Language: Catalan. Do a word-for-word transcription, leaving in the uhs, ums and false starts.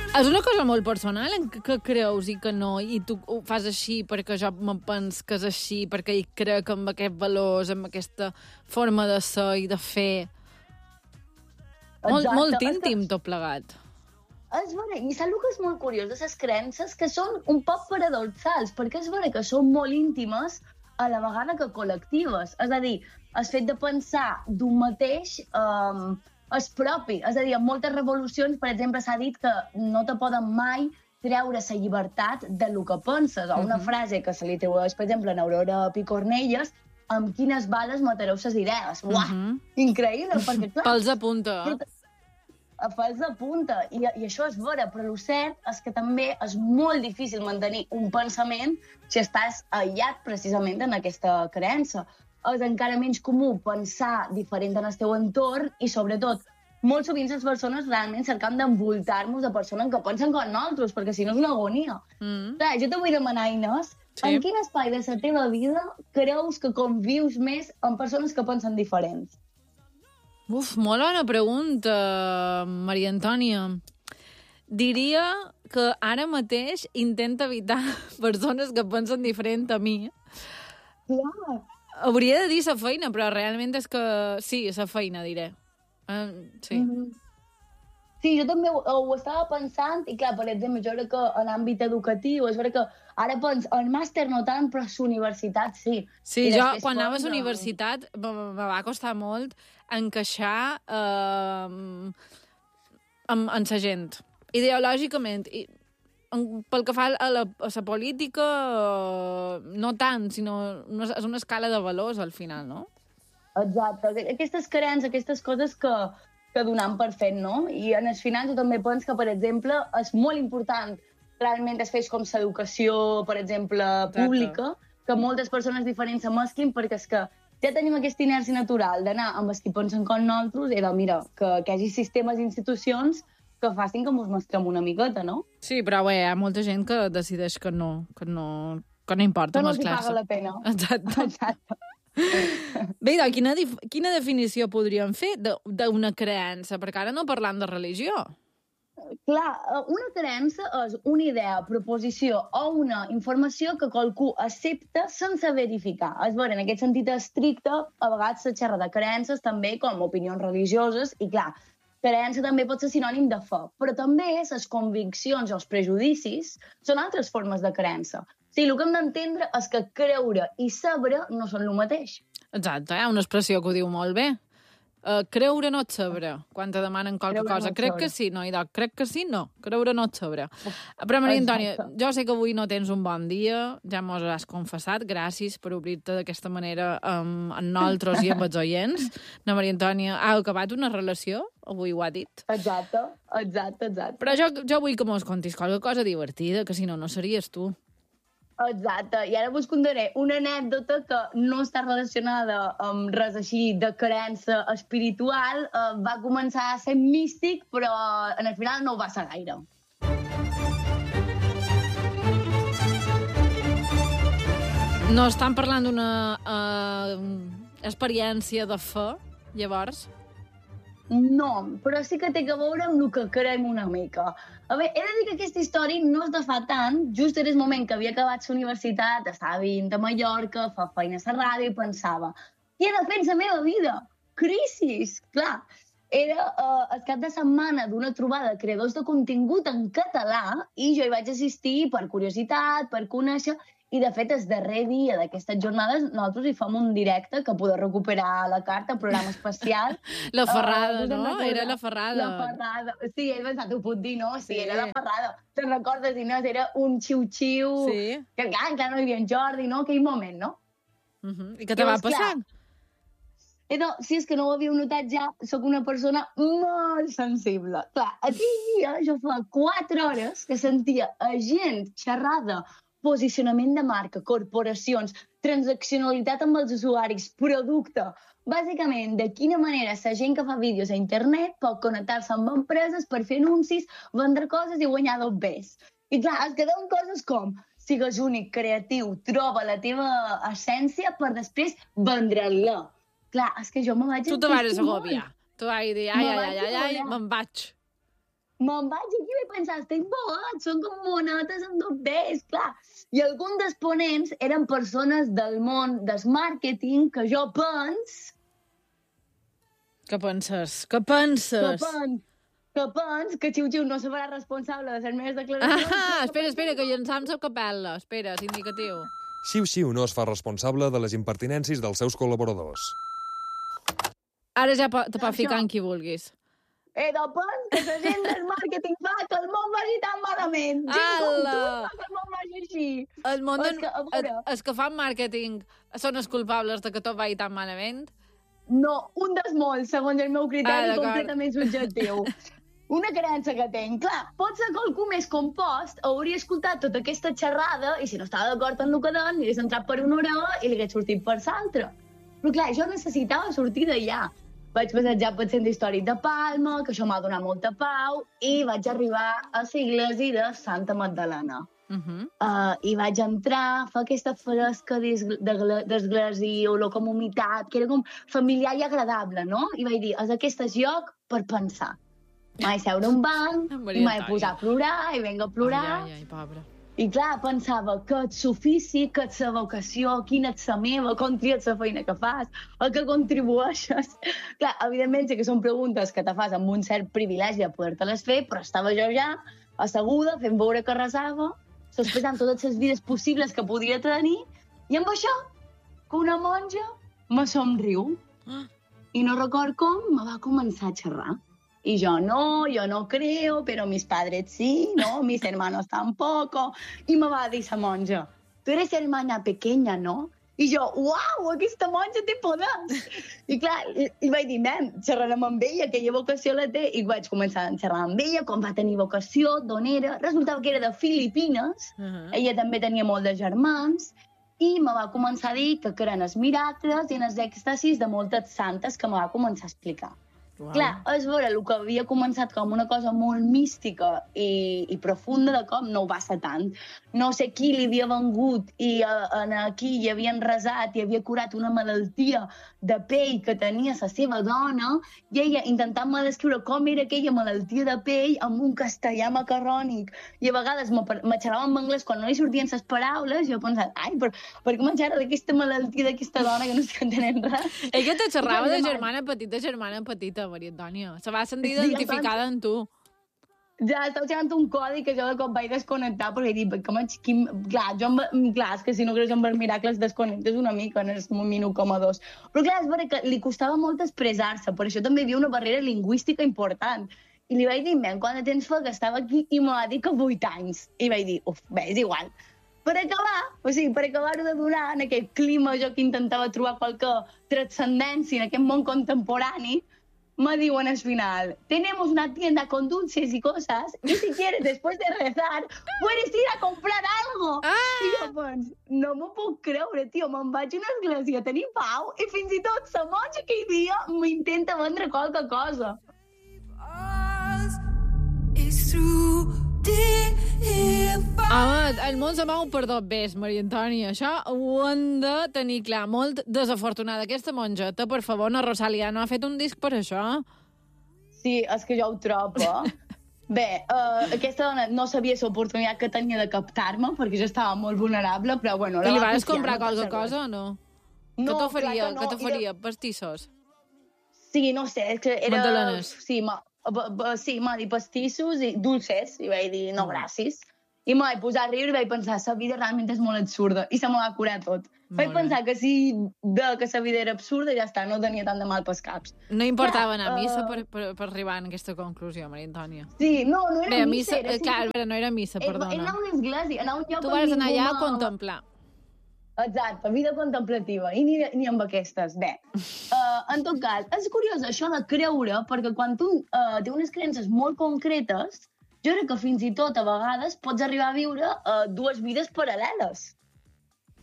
És una cosa molt personal en què creus i que no, i tu ho fas així perquè jo me'n pens que és així, perquè hi crec amb aquests valors, amb aquesta forma de ser i de fer. Molt, Exacte. molt És que- íntim tot plegat. És vera, i saps el que és molt curiós de les creences? Que són un poc paradoxals, perquè és vera que són molt íntimes a la vegada que col·lectives. És a dir, el fet de pensar d'un mateix um, és propi. És a dir, en moltes revolucions, per exemple, s'ha dit que no te poden mai treure la llibertat de lo que penses. O una Mhm. frase que se li atribueix, per exemple, a Aurora Picornelles, amb quines bales matareu ses idees. Uah, Mhm. increïble, perquè clar... Pels a punta. Però- a fals de punta, I, i això és vera, però el cert és que també és molt difícil mantenir un pensament si estàs aïllat precisament en aquesta creença. És encara menys comú pensar diferent en el teu entorn i, sobretot, molt sovint les persones realment cercam d'envoltar-nos de persones que pensen com nosaltres, perquè si no és una agonia. Mm. Clar, jo te vull demanar, Inés, Sí. en quin espai de la teva vida creus que convius més amb persones que pensen diferents? Uf, molt bona pregunta, Maria Antònia. Diria que ara mateix intento evitar persones que pensen diferent a mi. Clar. Hauria de dir la feina, però realment és que sí, la feina, diré. Uh, sí. Mm -hmm. Sí, jo també ho, ho estava pensant, i clar, per exemple, jo crec que en l'àmbit educatiu, és veritat que ara pens, el màster no tant, però l'universitat sí. Sí, I jo després quan anava a pens, la universitat me, me va costar molt encaixar eh, amb, en la gent, ideològicament. I, en, pel que fa a la, a la política, eh, no tant, sinó una, és una escala de valors al final, no? Exacte. Aquestes creences, aquestes coses que, que donem per fet, no? I en el final jo també penso que, per exemple, és molt important realment es fes com l'educació, per exemple, pública, que moltes persones diferents se mesquin, perquè és que ja tenim aquesta inèrcia natural d'anar amb els que pensen com nosaltres, i de, mira, que, que hi hagi sistemes i institucions que facin que ens mostrem una miqueta, no? Sí, però bé, hi ha molta gent que decideix que no, que no, que no importa Que no els hi mesclar-se. paga la pena. Exacte. Exacte. Bé, doncs, quina, quina definició podríem fer d'una creença? Perquè ara no parlam de religió. Clar, una creença és una idea, proposició o una informació que qualcú accepta sense verificar. És veure, en aquest sentit estricte, a vegades se xerra de creences també com opinions religioses i, clar, creença també pot ser sinònim de fe, però també les conviccions o els prejudicis són altres formes de creença. O sigui, el que hem d'entendre és que creure i saber no són el mateix. Exacte, hi ha una expressió que ho diu molt bé. Uh, creure no et saber, quan te demanen qualque Creure cosa. no et Crec saber. que sí, no, Idoc, crec que sí, no. Creure no et saber. Però, Maria Antònia, Exacte. jo sé que avui no tens un bon dia, ja mos has confessat, gràcies per obrir-te d'aquesta manera amb, amb nosaltres i amb els oients. La Maria Antònia ha acabat una relació, avui ho ha dit. Exacte, exacte, exacte. Però jo, jo vull que mos contis qualque cosa divertida, que si no, no series tu. Exacte, i ara vos contaré una anècdota que no està relacionada amb res així de creença espiritual. Uh, va començar a ser místic, però en el final no ho va ser gaire. No estan parlant d'una uh, experiència de fe, llavors? No, però sí que té a veure amb el que creiem una mica. A veure, he de dir que aquesta història no és de fa tant, just era el moment que havia acabat la universitat, estava vivint a Mallorca, fa feina a la ràdio i pensava, què he de fer en la meva vida? Crisis, clar. Era uh, el cap de setmana d'una trobada de creadors de contingut en català i jo hi vaig assistir per curiositat, per conèixer, i de fet el darrer dia d'aquestes jornades nosaltres hi fem un directe que podeu recuperar a la carta, programa especial. La ferrada, Uh, no? recordes? Era la ferrada. La ferrada. Sí, he pensat, ho puc dir, no? Sí, Sí. era la ferrada. Te'n recordes, Inés? Era un xiu-xiu. Sí. Que clar, clar, no hi havia en Jordi, no? Aquell moment, no? Uh -huh. I què te va Llavors, clar, passar? Eh, no, si és que no ho havíeu notat ja, sóc una persona molt sensible. Clar, aquell dia jo fa quatre hores que sentia a gent xerrada posicionament de marca, corporacions, transaccionalitat amb els usuaris, producte. Bàsicament, de quina manera la gent que fa vídeos a internet pot connectar-se amb empreses per fer anuncis, vendre coses i guanyar dos bes. I clar, es queden coses com sigues únic, creatiu, troba la teva essència per després vendre-la. Clar, és que jo me vaig Tu te vas entristir molt. agobiar. Tu vas dir, ai, Me ai, vaig ai, ai, ai, agobiar. me'n vaig. me'n vaig aquí i vaig pensar, estic boat, són com monetes amb dubtes, clar. I alguns dels ponents eren persones del món del màrqueting que jo pens... Què penses? Què penses? Que pens, que pens que Xiu-Xiu no se farà responsable de les meves declaracions. Ah, espera, espera, que llençam la capel·la. Espera, és indicatiu. Xiu-Xiu no es fa responsable de les impertinències dels seus col·laboradors. Ara ja te pot ficar en qui vulguis. He de pens que la gent del màrqueting fa que el món vagi tan malament. Gent com tu fa que el món vagi així. El món És que, a veure... els que fan màrqueting són els culpables de que tot vagi tan malament? No, un dels molts, segons el meu criteri ah, completament subjectiu. Una creença que tinc. Clar, pot ser que algú més compost hauria escoltat tota aquesta xerrada i si no estava d'acord amb el que deien, li hagués entrat per una orella i li hagués sortit per l'altra. Però clar, jo necessitava sortir d'allà. Vaig passejar pel centre històric de Palma, que això m'ha donat molta pau, i vaig arribar a l'església de Santa Magdalena. Uh -huh. uh, I vaig entrar, fa aquesta fresca d'església, olor com humitat, que era com familiar i agradable, no? I vaig dir, és aquest lloc per pensar. M'he seure un banc, i m'he posat a plorar, i venga a plorar. Ai, ai, ai, pobra. I clar, pensava que ets l'ofici, que ets la vocació, quina ets la meva, com tries la feina que fas, a què contribueixes. Clar, evidentment sí que són preguntes que te fas amb un cert privilegi de poder-te-les fer, però estava jo ja asseguda, fent veure que resava, sospesant totes les vides possibles que podia tenir, i amb això, que una monja me somriu. I no record com me va començar a xerrar. Y yo, no, yo no creo, pero mis padres sí, ¿no? Mis hermanos tampoco. Y me va a dir la monja, tú eres hermana pequeña, ¿no? I jo, uau, aquesta monja té poders! I clar, i, i vaig dir, nen, xerrarem amb ella, aquella vocació la té, i vaig començar a xerrar amb ella, com va tenir vocació, d'on era, resultava que era de Filipines, uh -huh. Ella també tenia molt de germans, i me va començar a dir que eren els miracles i els èxtasis de moltes santes que me va començar a explicar. Wow. Clar, és veure, el que havia començat com una cosa molt mística i, i profunda de cop no ho va ser tant. No sé qui li havia vengut i uh, aquí hi havien resat i havia curat una malaltia de pell que tenia la seva dona i ella intentant-me descriure com era aquella malaltia de pell amb un castellà macarrònic i a vegades me, me xerrava en anglès quan no li sortien les paraules i jo pensava, ai, per, per què me xerra d'aquesta malaltia d'aquesta dona que no estic entenent res? Ella te xerrava de germana petita, germana petita, Maria Antònia. Se va sentir identificada en tu. Ja estava xerrant un codi que jo de cop vaig desconnectar perquè he dit, com és, quin... clar, jo em... clar, és que si no creus en miracles desconnectes una mica en un minut com a dos. Però clar, és vera que li costava molt expressar-se, per això també hi havia una barrera lingüística important. I li vaig dir, men, quant de temps fa que estava aquí? I m'ho va dir que vuit anys. I vaig dir, uf, bé, és igual. Per acabar, o sigui, per acabar-ho de donar en aquest clima jo que intentava trobar qualque transcendència en aquest món contemporani, me diuen al final, tenemos una tienda con dulces y cosas, y si quieres, después de rezar, puedes ir a comprar algo. Ah! I jo, doncs, no m'ho puc creure, tio, me'n vaig a una església a tenir pau, i fins i tot la monja aquell dia m'intenta vendre qualque cosa. Home, el món se mou per dos bés, Maria Antònia. Això ho hem de tenir clar. Molt desafortunada aquesta monjeta, per favor, na Rosalia no ha fet un disc per això? Sí, és que jo ho trobo. Bé, uh, aquesta dona no sabia l'oportunitat que tenia de captar-me, perquè jo estava molt vulnerable, però bueno... I li vas comprar qualque cosa o no? No, què t'oferia? que no. Què t'oferia? Pastissos? Sí, no sé, és que era... Magdalenes. Sí, ma... Sí, m'ha dit pastissos i dulces, i vaig dir, no, gràcies. I m'ho vaig posar a riure i vaig pensar, la vida realment és molt absurda, i se m'ho va curar tot. Molt vaig pensar bé. Que si de que la vida era absurda, ja està, no tenia tant de mal pels caps. No importava anar a missa uh... per, per, per arribar a aquesta conclusió, Maria Antònia. Sí, no, no era Bé, missa. Era, clar, sí, no era missa, perdona. Era una església, anar a un lloc... Tu vas anar allà a contemplar. Exacte, vida contemplativa, i ni, ni amb aquestes. Bé, uh, en tot cas, és curiós això de creure, perquè quan tu uh, té unes creences molt concretes, jo crec que fins i tot a vegades pots arribar a viure uh, dues vides paral·leles.